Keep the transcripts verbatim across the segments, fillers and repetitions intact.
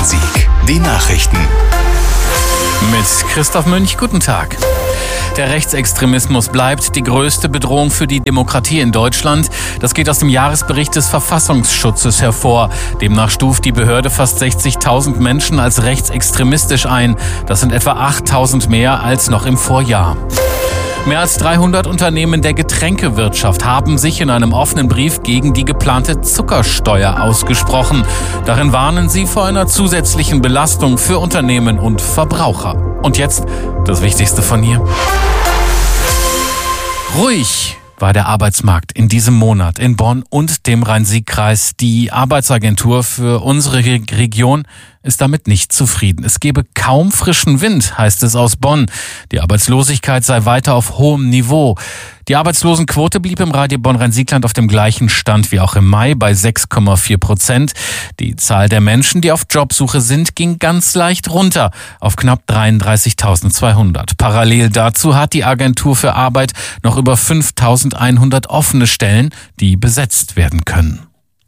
Bonn-Rhein-Sieg. Die Nachrichten. Mit Christoph Münch, guten Tag. Der Rechtsextremismus bleibt die größte Bedrohung für die Demokratie in Deutschland. Das geht aus dem Jahresbericht des Verfassungsschutzes hervor. Demnach stuft die Behörde fast sechzigtausend Menschen als rechtsextremistisch ein. Das sind etwa achttausend mehr als noch im Vorjahr. Mehr als dreihundert Unternehmen der Getränkewirtschaft haben sich in einem offenen Brief gegen die geplante Zuckersteuer ausgesprochen. Darin warnen sie vor einer zusätzlichen Belastung für Unternehmen und Verbraucher. Und jetzt das Wichtigste von hier. Ruhig war der Arbeitsmarkt in diesem Monat in Bonn und dem Rhein-Sieg-Kreis. Die Arbeitsagentur für unsere Region ist damit nicht zufrieden. Es gebe kaum frischen Wind, heißt es aus Bonn. Die Arbeitslosigkeit sei weiter auf hohem Niveau. Die Arbeitslosenquote blieb im Radio Bonn-Rhein-Siegland auf dem gleichen Stand wie auch im Mai bei sechs Komma vier Prozent. Die Zahl der Menschen, die auf Jobsuche sind, ging ganz leicht runter auf knapp dreiunddreißigtausendzweihundert. Parallel dazu hat die Agentur für Arbeit noch über fünftausendeinhundert offene Stellen, die besetzt werden können.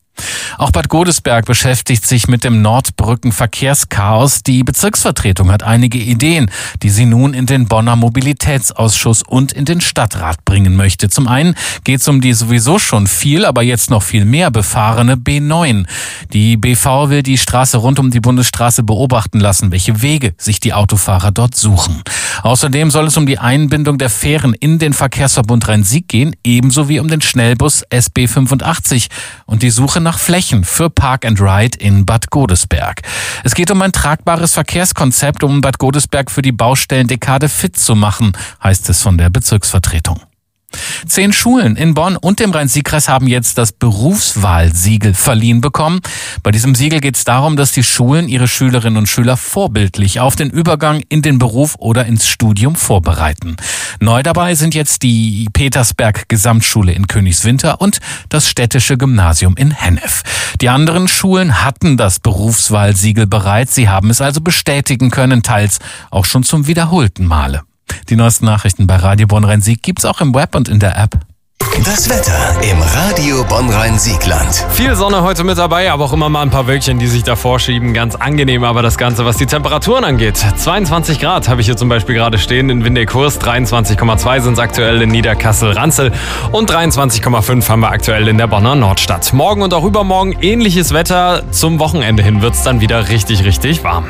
Auch Bad Godesberg beschäftigt sich mit dem Nordbrücken-Verkehrschaos. Die Bezirksvertretung hat einige Ideen, die sie nun in den Bonner Mobilitätsausschuss und in den Stadtrat bringen möchte. Zum einen geht es um die sowieso schon viel, aber jetzt noch viel mehr befahrene B neun. Die B V will die Straße rund um die Bundesstraße beobachten lassen, welche Wege sich die Autofahrer dort suchen. Außerdem soll es um die Einbindung der Fähren in den Verkehrsverbund Rhein-Sieg gehen, ebenso wie um den Schnellbus S B fünfundachtzig und die Suche nach Flächen für Park and Ride in Bad Godesberg. Es geht um ein tragbares Verkehrskonzept, um Bad Godesberg für die Baustellendekade fit zu machen, heißt es von der Bezirksvertretung. Zehn Schulen in Bonn und dem Rhein-Sieg-Kreis haben jetzt das Berufswahlsiegel verliehen bekommen. Bei diesem Siegel geht es darum, dass die Schulen ihre Schülerinnen und Schüler vorbildlich auf den Übergang in den Beruf oder ins Studium vorbereiten. Neu dabei sind jetzt die Petersberg-Gesamtschule in Königswinter und das städtische Gymnasium in Hennef. Die anderen Schulen hatten das Berufswahlsiegel bereits. Sie haben es also bestätigen können, teils auch schon zum wiederholten Male. Die neuesten Nachrichten bei Radio Bonn-Rhein-Sieg gibt's auch im Web und in der App. Das Wetter im Radio Bonn-Rhein-Siegland. Viel Sonne heute mit dabei, aber auch immer mal ein paar Wölkchen, die sich davor schieben. Ganz angenehm aber das Ganze, was die Temperaturen angeht. zweiundzwanzig Grad habe ich hier zum Beispiel gerade stehen in Windeck-Hurst. dreiundzwanzig Komma zwei sind es aktuell in Niederkassel-Ranzel. Und dreiundzwanzig Komma fünf haben wir aktuell in der Bonner Nordstadt. Morgen und auch übermorgen ähnliches Wetter. Zum Wochenende hin wird es dann wieder richtig, richtig warm.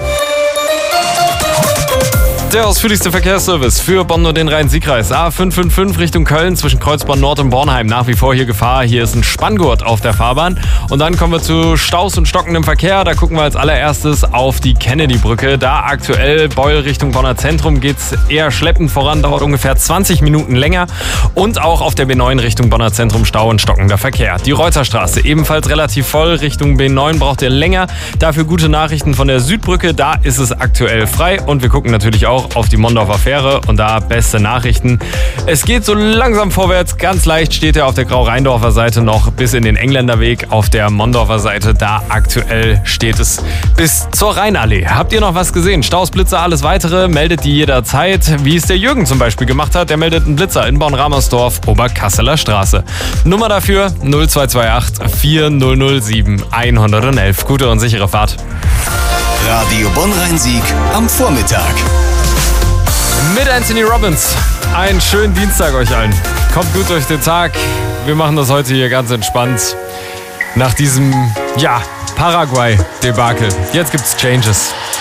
Der ausführlichste Verkehrsservice für Bonn und den Rhein-Sieg-Kreis. A fünf fünf fünf Richtung Köln zwischen Kreuzborn Nord und Bornheim. Nach wie vor hier Gefahr. Hier ist ein Spanngurt auf der Fahrbahn. Und dann kommen wir zu Staus und stockendem Verkehr. Da gucken wir als allererstes auf die Kennedy-Brücke. Da aktuell Beul Richtung Bonner Zentrum geht's eher schleppend voran. Dauert ungefähr zwanzig Minuten länger. Und auch auf der B neun Richtung Bonner Zentrum Stau und stockender Verkehr. Die Reuterstraße ebenfalls relativ voll. Richtung B neun braucht ihr länger. Dafür gute Nachrichten von der Südbrücke. Da ist es aktuell frei. Und wir gucken natürlich auch auf die Mondorfer Fähre und da beste Nachrichten. Es geht so langsam vorwärts, ganz leicht steht er auf der Grau-Rheindorfer Seite noch bis in den Engländerweg. Auf der Mondorfer Seite, da aktuell steht es bis zur Rheinallee. Habt ihr noch was gesehen? Staus, Blitzer, alles weitere, meldet die jederzeit, wie es der Jürgen zum Beispiel gemacht hat. Der meldet einen Blitzer in Bonn-Ramersdorf, Oberkasseler Straße. Nummer dafür null zwei zwei acht vier null null sieben eins null eins. Gute und sichere Fahrt. Radio Bonn-Rhein-Sieg am Vormittag. Mit Anthony Robbins. Einen schönen Dienstag euch allen. Kommt gut durch den Tag. Wir machen das heute hier ganz entspannt. Nach diesem, ja, Paraguay-Debakel. Jetzt gibt's Changes.